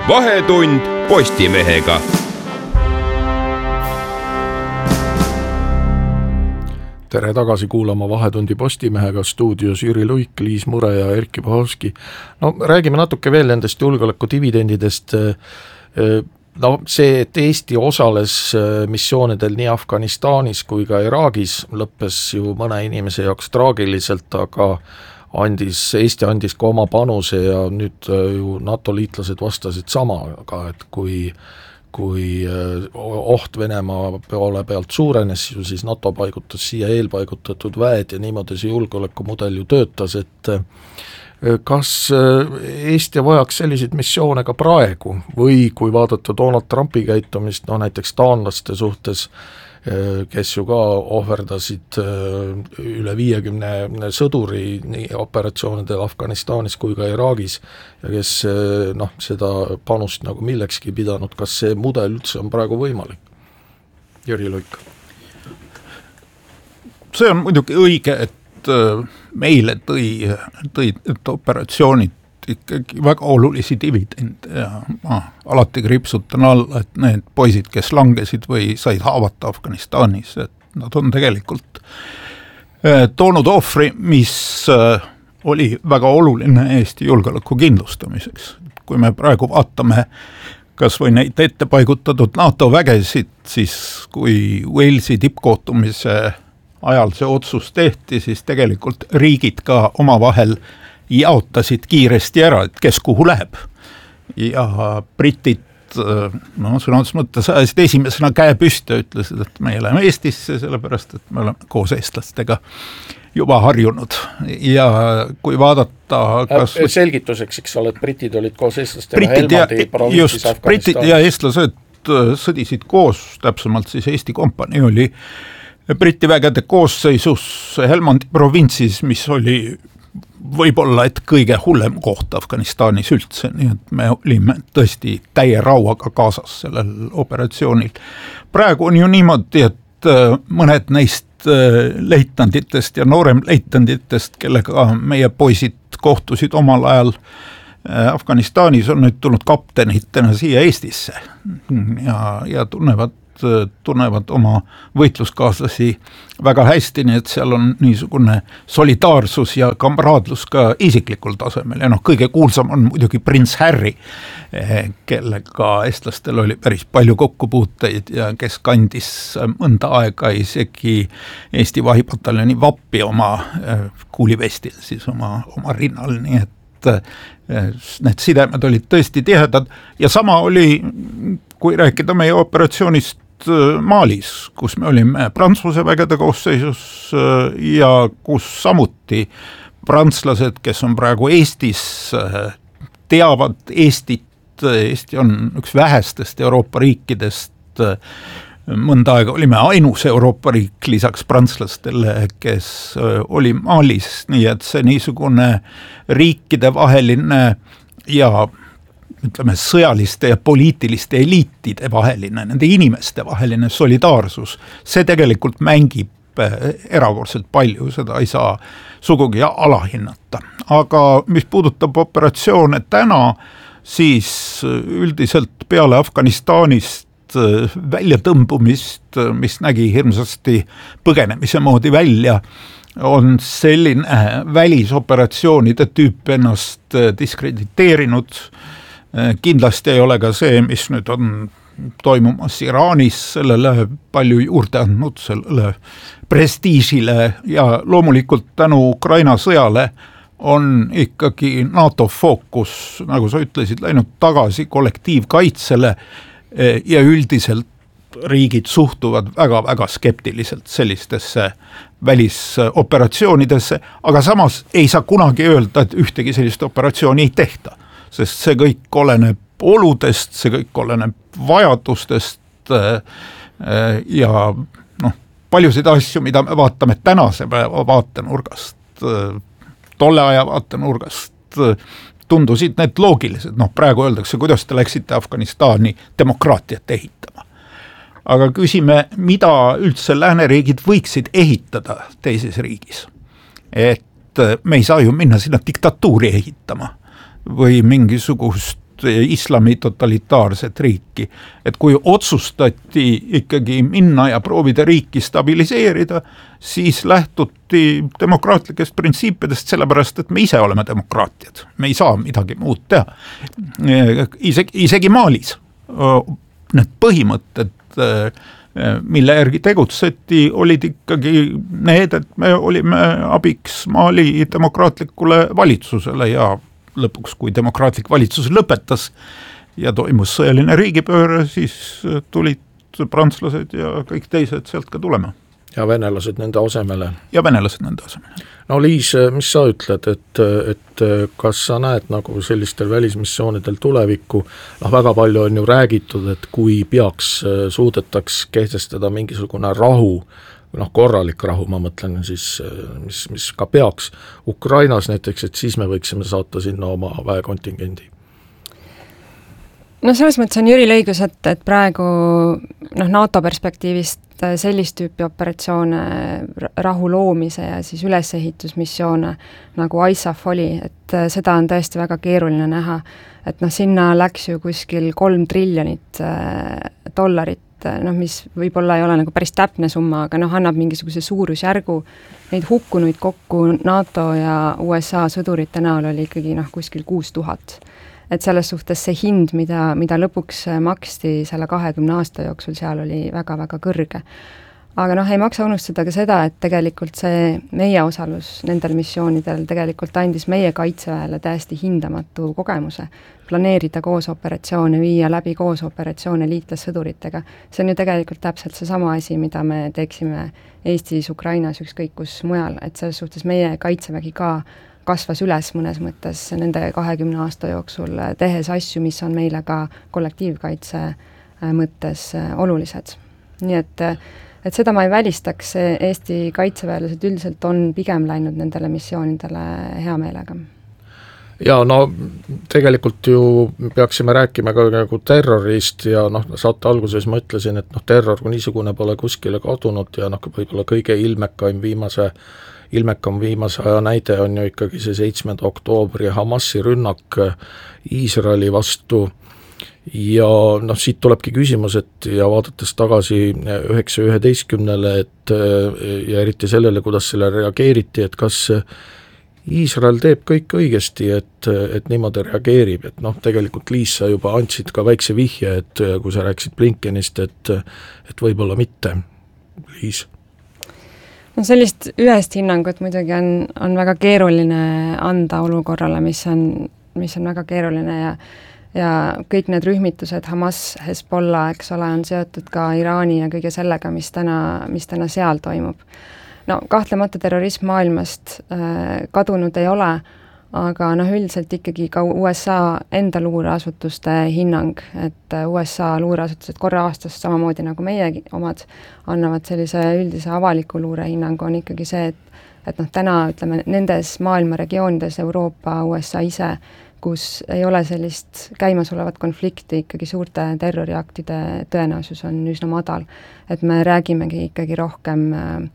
Vahetund Postimehega. Tere tagasi kuulama Vahetundi Postimehega, stuudios Jüri Luik, Liis Mure ja Erkki Pahovski. No räägime natuke veel nendest julgeolekudividendidest. No see, et Eesti osales missioonidel nii Afganistanis kui ka Iraagis, lõppes ju mõne inimese jaoks traagiliselt, aga Eesti andis ka oma panuse ja nüüd ju NATO liitlased vastasid samaga, et kui oht Venemaa poole pealt suurenes, siis NATO paigutas siia eelpaigutatud väed ja niimoodi see julgeolekumudel ju töötas, et kas Eesti vajaks selliseid missioone ka praegu või kui vaadata Donald Trumpi käitumist, no näiteks taanlaste suhtes, kes ju ka ohverdasid üle 50 sõduri nii operatsioonidel Afganistanis kui ka Iraagis ja kes seda panust nagu millekski pidanud, kas see mudel üldse on praegu võimalik? Jüri Luik. See on muidugi õige, et meile tõid operatsioonid ikkagi väga olulisi dividende ja ma alati kripsutan alla, et need poisid, kes langesid või said haavata Afganistanis, et nad on tegelikult toonud ohvri, mis oli väga oluline Eesti julgeoleku kindlustamiseks. Kui me praegu vaatame kas või neid ettepaigutatud NATO vägesid, siis kui Walesi tippkohtumise ajal see otsus tehti, siis tegelikult riigid ka omavahel jaotasid kiiresti ära, et kes kuhu läheb. Ja britid, sõnades mõttes ajasid esimesena käe püsti, ütlesid, et me läheme Eestisse, sellepärast et me oleme koos eestlastega juba harjunud. Ja kui vaadata selgituseks, eks ole, et britid olid koos eestlastega Helmandi provintsis Afganistanis. Britid ja eestlased sõdisid koos, täpsemalt siis Eesti kompanii oli Briti vägede koosseisus Helmandi provintsis, mis oli võib-olla et kõige hullem koht Afganistanis üldse, nii et me olime tõesti täie rauaga kaasas sellel operatsioonil. Praegu on ju niimoodi, et mõned neist leitnanditest ja noorem leitnanditest, kellega meie poisid kohtusid omal ajal Afganistanis, on nüüd tulnud kaptenitena siia Eestisse ja tunnevad oma võitluskaaslasi väga hästi, nii et seal on niisugune solidaarsus ja kamraadlus ka isiklikul tasemel ja kõige kuulsam on muidugi prints Harry, kellega eestlastel oli päris palju kokkupuuteid ja kes kandis mõnda aega isegi Eesti vahipataljoni vappi oma kuulivestil, siis oma rinnal, nii et need sidemed olid tõesti tihedad ja sama oli, kui rääkida meie operatsioonist Malis, kus me olime Prantsuse vägede koosseisus ja kus samuti prantslased, kes on praegu Eestis, teavad Eestit. Eesti on üks vähestest Euroopa riikidest, mõnda aega olime ainus Euroopa riik lisaks prantslastele, kes oli Malis, nii et see niisugune riikide vaheline ja ütleme sõjaliste ja poliitiliste eliitide vaheline, nende inimeste vaheline solidaarsus, see tegelikult mängib erakordselt palju, seda ei saa sugugi alahinnata. Aga mis puudutab operatsioone täna, siis üldiselt peale Afganistanist väljatõmbumist, mis nägi hirmsasti põgenemise moodi välja, on selline välisoperatsioonide tüüp ennast diskrediteerinud. Kindlasti ei ole ka see, mis nüüd on toimumas Iraanis, sellele palju juurde andnud, sellele prestiižile ja loomulikult tänu Ukraina sõjale on ikkagi NATO fookus, nagu sa ütlesid, läinud tagasi kollektiivkaitsele ja üldiselt riigid suhtuvad väga-väga skeptiliselt sellistesse välisoperatsioonidesse, aga samas ei saa kunagi öelda, et ühtegi sellist operatsiooni ei tehta. Sest see kõik oleneb oludest, see kõik oleneb vajadustest ja paljusid asju, mida me vaatame tänase päeva vaatenurgast, tolle aja vaatenurgast, tundusid need loogilised. Praegu öeldakse, kuidas te läksite Afganistani demokraatiat ehitama. Aga küsime, mida üldse lääneriigid võiksid ehitada teises riigis. Et me ei saa ju minna sinna diktatuuri ehitama või mingisugust islami totalitaarset riiki. Et kui otsustati ikkagi minna ja proovida riiki stabiliseerida, siis lähtuti demokraatlikest printsiipidest, sellepärast et me ise oleme demokraatiad. Me ei saa midagi muud teha. Isegi Malis need põhimõtted, mille järgi tegutseti, olid ikkagi need, et me olime abiks Mali demokraatlikule valitsusele ja lõpuks, kui demokraatlik valitsus lõpetas ja toimus sõjaline riigipööre, siis tulid prantslased ja kõik teised sealt ka tulema. Ja venelased nende asemele. No Liis, mis sa ütled, et kas sa näed nagu sellistel välismissioonidel tulevikku, väga palju on ju räägitud, et kui peaks suudetaks kehtestada mingisugune rahu, korralik rahu, ma mõtlen siis, mis ka peaks Ukrainas näiteks, et siis me võiksime saata sinna oma väekontingendi. No selles mõttes on Jüril õigus, et praegu NATO perspektiivist sellist tüüpi operatsioone, rahu loomise ja siis ülesehitusmissioone nagu ISAF oli, et seda on tõesti väga keeruline näha, et sinna läks ju kuskil $3 triljonit, mis võib-olla ei ole nagu päris täpne summa, aga annab mingisuguse suurusjärgu. Neid hukkunuid kokku NATO ja USA sõdurite näol oli ikkagi kuskil 6000. Et selles suhtes see hind, mida lõpuks maksti selle 20 aasta jooksul, seal oli väga-väga kõrge. Aga ei maksa unustada ka seda, et tegelikult see meie osalus nendel missioonidel tegelikult andis meie kaitseväele täiesti hindamatu kogemuse. Planeerida koos operatsioone, viia läbi koos operatsioone liitlassõduritega. See on ju tegelikult täpselt see sama asi, mida me teeksime Eestis, Ukrainas, ükskõik kus mujal, et selles suhtes meie kaitsevägi ka kasvas üles mõnes mõttes nende 20 aasta jooksul, tehes asju, mis on meile ka kollektiivkaitse mõttes olulised. Nii et seda ma ei välistaks, Eesti kaitseväelased üldiselt on pigem läinud nendele missioonidele hea meelega. Ja tegelikult ju peaksime rääkima ka nagu terrorist ja saate alguses ma ütlesin, et terror kui niisugune pole kuskile kadunud ja võib-olla kõige ilmekam viimase aja näide on ju ikkagi see 7. oktoobri Hamasi rünnak Iisraeli vastu ja siit tulebki küsimus, et ja vaadates tagasi 9.11, ja eriti sellele, kuidas selle reageeriti, et kas Iisrael teeb kõik õigesti, et niimoodi reageerib, et tegelikult Liis, sa juba andsid ka väikse vihje, et kui sa rääksid Blinkenist, et võib-olla mitte, Liis. Sellist ühest hinnangut muidugi on väga keeruline anda olukorrale, mis on väga keeruline ja kõik need rühmitused, Hamas, Hezbollah, eks ole, on seotud ka Iraani ja kõige sellega, mis täna seal toimub. Kahtlemata terrorism maailmast kadunud ei ole, aga üldiselt ikkagi ka USA enda luureasutuste hinnang, et USA luureasutused korra aastas samamoodi nagu meie omad annavad sellise üldise avaliku luure hinnangu, on ikkagi see, et täna ütleme nendes maailma regioonides Euroopa, USA ise, kus ei ole sellist käimasolevat konflikti, ikkagi suurte terroriaktide tõenäosus on üsna madal, et me räägimegi ikkagi rohkem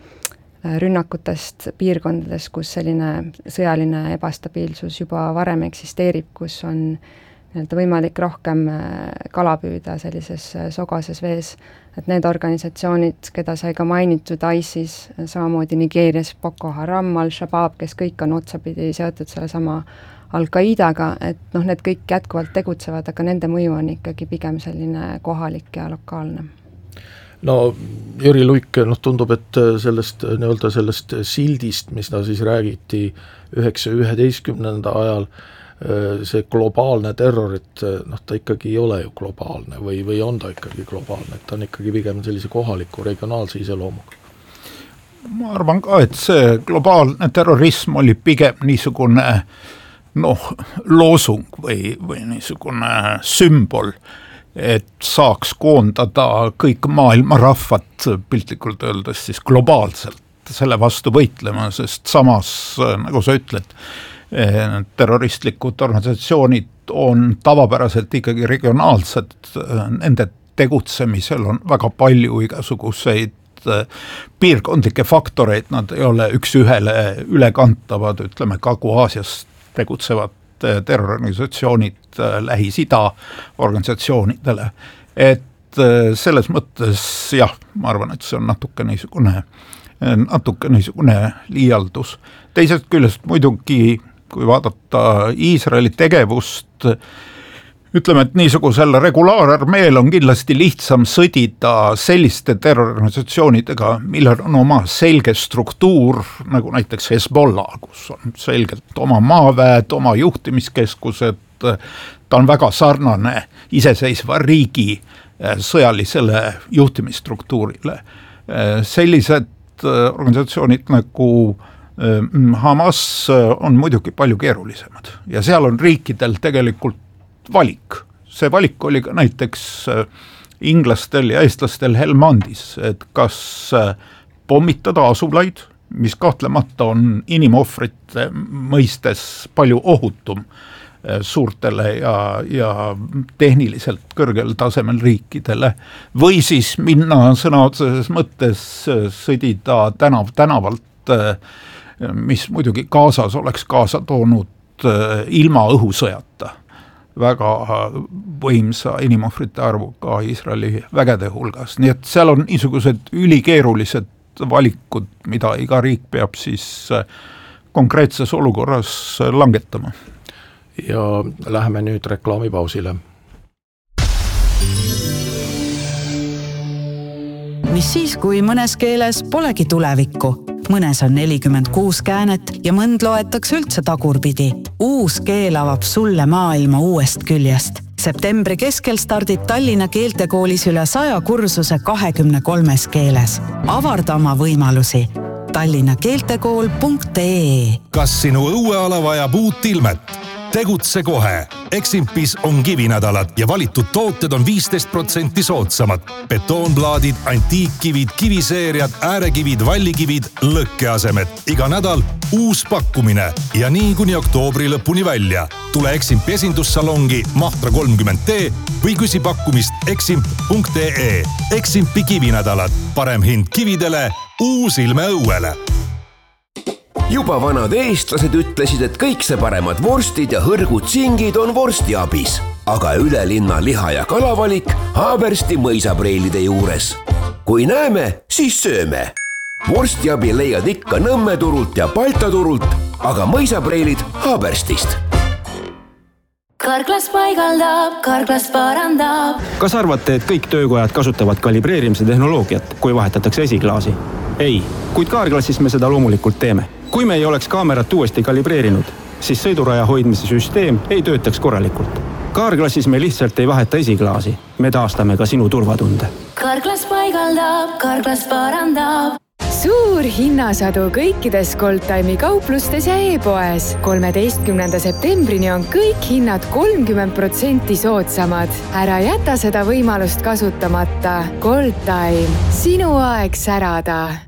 rünnakutest piirkondades, kus selline sõjaline ebastabiilsus juba varem eksisteerib, kus on võimalik rohkem kala püüda sellises sogases vees, et need organisatsioonid, keda sai ka mainitud ISIS, samamoodi Nigeerias Boko Haram, Al-Shabaab, kes kõik on otsapidi seotud selle sama Al-Qaidaga, et need kõik jätkuvalt tegutsevad, aga nende mõju on ikkagi pigem selline kohalik ja lokaalne. Jüri Luik, tundub, et sellest sildist, mis siis räägiti 9.11. ajal, see globaalne terrorit, ta ikkagi ei ole ju globaalne või on ta ikkagi globaalne, et ta on ikkagi pigem sellise kohaliku regionaalse iseloomuga. Ma arvan ka, et see globaalne terrorism oli pigem niisugune loosung või niisugune sümbol, et saaks koondada kõik maailma rahvad piltlikult öeldes siis globaalselt selle vastu võitlema, sest samas, nagu sa ütled, terroristlikud organisatsioonid on tavapäraselt ikkagi regionaalsed, nende tegutsemisel on väga palju igasuguseid piirkondlikke faktoreid, nad ei ole üks ühele ülekantavad, ütleme Kagu-Aasias tegutsevad terroriorganisatsioonid Lähis-Ida organisatsioonidele. Et selles mõttes jah, ma arvan, et see on natuke niisugune liialdus. Teisest küljest muidugi, kui vaadata Iisraeli tegevust, ütleme, et niisugusel regulaararmeel on kindlasti lihtsam sõdida selliste terroriorganisatsioonidega, millel on oma selge struktuur, nagu näiteks Hezbollah, kus on selgelt oma maaväed, oma juhtimiskeskused, ta on väga sarnane iseseisva riigi sõjalisele juhtimisstruktuurile. Sellised organisatsioonid nagu Hamas on muidugi palju keerulisemad ja seal on riikidel tegelikult valik. See valik oli ka näiteks inglastel ja eestlastel Helmandis, et kas pommitada asulaid, mis kahtlemata on inimohvrite mõistes palju ohutum suurtele ja tehniliselt kõrgel tasemel riikidele, või siis minna sõna otseses mõttes sõdida tänavalt, mis muidugi Gazas oleks kaasa toonud ilma õhusõjata väga võimsa inimohvrite arvuga Iisraeli vägede hulgas. Nii et seal on niisugused ülikeerulised valikud, mida iga riik peab siis konkreetses olukorras langetama. Ja läheme nüüd reklaamipausile. Mis siis, kui mõnes keeles polegi tulevikku? Mõnes on 46 käänet ja mõnd loetakse üldse tagurpidi. Uus keel avab sulle maailma uuest küljest. Septembri keskel stardib Tallinna keeltekoolis üle 100 kursuse 23 keeles. Avarda oma võimalusi. tallinnakeeltekool.ee. Kas sinu õueala vajab uut ilmet? Tegutse kohe. Eximpis on kivinädalad ja valitud tooted on 15% soodsamad. Betoonplaadid, antiikkivid, kiviseeriad, äärekivid, vallikivid, lõkkeasemed. Iga nädal uus pakkumine ja nii kuni oktoobri lõpuni välja. Tule Eximpi esindussalongi Mahtra 30T või küsi pakkumist eximp.ee. Eximpi kivinädalad. Parem hind kividele, uus ilme õuele. Juba vanad eestlased ütlesid, et kõik see paremad vorstid ja hõrgud singid on vorstiabis. Aga üle linna liha- ja kalavalik Haabersti mõisapreilide juures. Kui näeme, siis sööme. Vorstiabi leiad ikka Nõmme turult ja Balta turult, aga mõisapreilid Haaberstist. Karklas paigaldab, Karklas parandab. Kas arvate, et kõik töökojad kasutavad kalibreerimise tehnoloogiat, kui vahetatakse esiklaasi? Ei, kuid Kaarklassis me seda loomulikult teeme. Kui me ei oleks kaamerat uuesti kalibreerinud, siis sõiduraja hoidmise süsteem ei töötaks korralikult. Kaarklassis me lihtsalt ei vaheta esiklaasi. Me taastame ka sinu turvatunde. Karklas paigaldab, Karklas parandab. Suur hinnasadu kõikides Goldtime'i kauplustes ja e-poes. 13. septembrini on kõik hinnad 30% soodsamad. Ära jäta seda võimalust kasutamata. Goldtime. Sinu aeg särada.